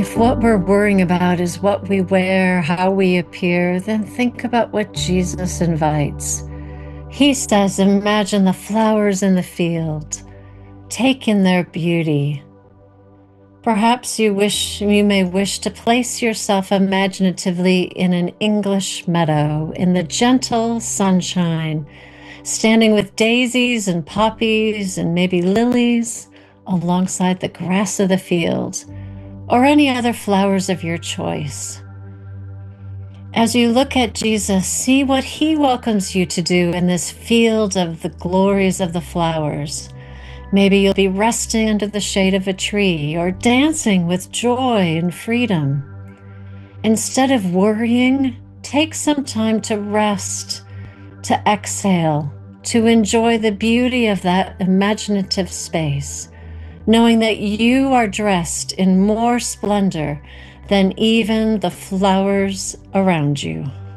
If what we're worrying about is what we wear, how we appear, then think about what Jesus invites. He says, imagine the flowers in the field, take in their beauty. Perhaps you may wish to place yourself imaginatively in an English meadow in the gentle sunshine, standing with daisies and poppies and maybe lilies alongside the grass of the field, or any other flowers of your choice. As you look at Jesus, see what he welcomes you to do in this field of the glories of the flowers. Maybe you'll be resting under the shade of a tree or dancing with joy and freedom. Instead of worrying, take some time to rest, to exhale, to enjoy the beauty of that imaginative space, knowing that you are dressed in more splendor than even the flowers around you.